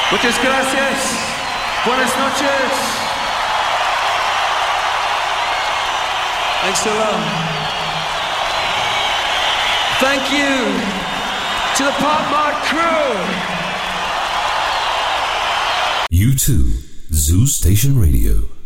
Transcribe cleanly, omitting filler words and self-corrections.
Muchas gracias. Buenas noches. Thanks a lot. Thank you to the Pop Mart crew. U2, Zoo Station Radio.